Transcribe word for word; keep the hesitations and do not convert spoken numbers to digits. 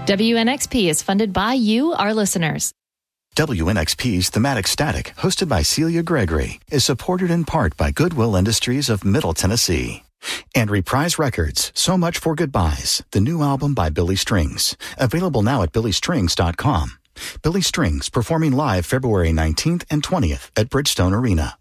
W N X P is funded by you, our listeners. W N X P's Thematic Static, hosted by Celia Gregory, is supported in part by Goodwill Industries of Middle Tennessee. And Reprise Records, So Much for Goodbyes, the new album by Billy Strings, available now at billy strings dot com. Billy Strings, performing live February nineteenth and twentieth at Bridgestone Arena.